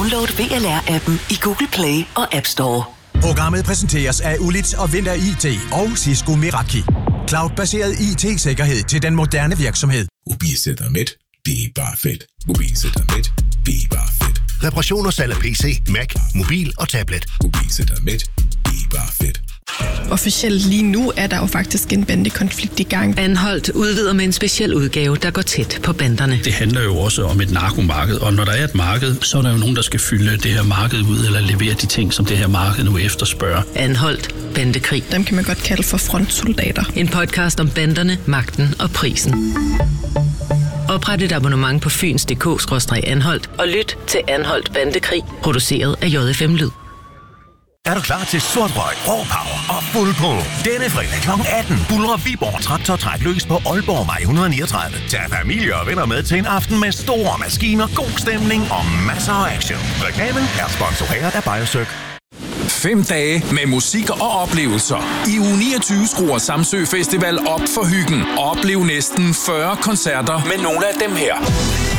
Download VLR-appen i Google Play og App Store. Programmet præsenteres af Ulits og Vinter IT og Cisco Meraki. Cloud-baseret IT-sikkerhed til den moderne virksomhed. Mobilcenter.net. Det er bare fedt. Mobilcenter.net. Det er bare fedt. Reparation og salg af PC, Mac, mobil og tablet. Mobilcenter.net. Det er bare fedt. Officielt lige nu er der jo faktisk en bandekonflikt i gang. Anholdt udvider med en speciel udgave, der går tæt på banderne. Det handler jo også om et narkomarked, og når der er et marked, så er der jo nogen, der skal fylde det her marked ud, eller levere de ting, som det her marked nu efterspørger. Anholdt bandekrig. Dem kan man godt kalde for frontsoldater. En podcast om banderne, magten og prisen. Opret et abonnement på fyns.dk/anholdt og lyt til Anholdt Bandekrig, produceret af JFM Lyd. Er du klar til sort røg, råpower og fuld på? Denne fredag kl. 18 buldrer Viborg Traktortræk løs på Aalborgvej 139. Tag familie og venner med til en aften med store maskiner, god stemning og masser af action. Reklamen er sponsoreret af BioCirc. 5 dage med musik og oplevelser. I uge 29 skruer Samsø Festival op for hyggen. Oplev næsten 40 koncerter med nogle af dem her.